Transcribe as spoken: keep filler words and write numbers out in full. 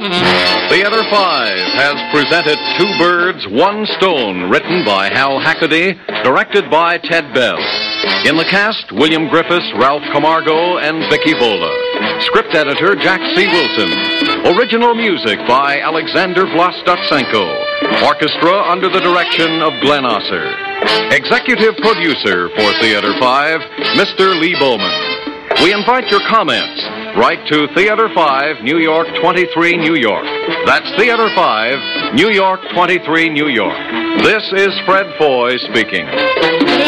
Theater five has presented Two Birds, One Stone, written by Hal Hackaday, directed by Ted Bell. In the cast, William Griffiths, Ralph Camargo, and Vicky Vola. Script editor, Jack C. Wilson. Original music by Alexander Vlastotsenko. Orchestra under the direction of Glenn Osser. Executive producer for Theater five, Mister Lee Bowman. We invite your comments. Write to Theater five, New York twenty-three, New York. That's Theater five, New York twenty-three, New York. This is Fred Foy speaking.